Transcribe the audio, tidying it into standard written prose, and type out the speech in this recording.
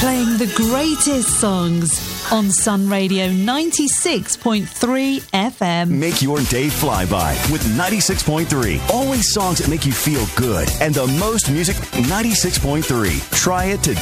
playing the greatest songs on Sun Radio 96.3 FM. Make your day fly by with 96.3. Always songs that make you feel good. And the most music, 96.3. Try it today.